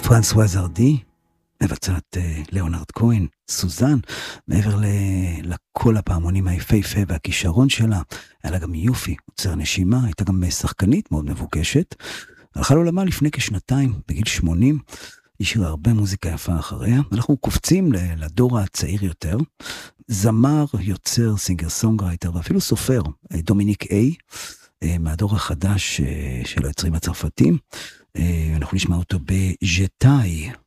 פרנסואז ארדי, מבצעת ליאונרד כהן, סוזן, מעבר לכל הפעמונים היפהפה והכישרון שלה, היה לה גם יופי, עוצר נשימה, הייתה גם שחקנית מאוד מבוקשת, הלכה לעולמה לפני כשנתיים, בגיל 80, השאירה הרבה מוזיקה יפה אחריה, אנחנו קופצים לדור הצעיר יותר, זמר, יוצר, סינגר סונגרייטר, ואפילו סופר, דומיניק איי, מהדור החדש של היוצרים הצרפתים, אנחנו נשמע אותו בז'טאי.